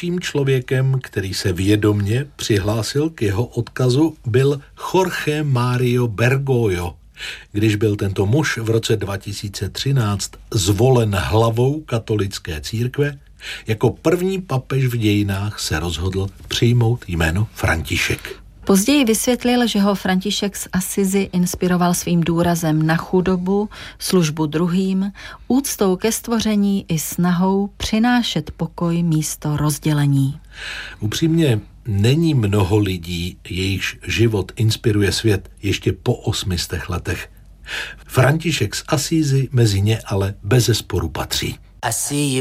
Prvním člověkem, který se vědomně přihlásil k jeho odkazu, byl Jorge Mario Bergoglio. Když byl tento muž v roce 2013 zvolen hlavou katolické církve, jako první papež v dějinách se rozhodl přijmout jméno František. Později vysvětlil, že ho František z Assisi inspiroval svým důrazem na chudobu, službu druhým, úctou ke stvoření i snahou přinášet pokoj místo rozdělení. Upřímně, není mnoho lidí, jejichž život inspiruje svět ještě po 800 letech. František z Assisi mezi ně ale bezesporu patří.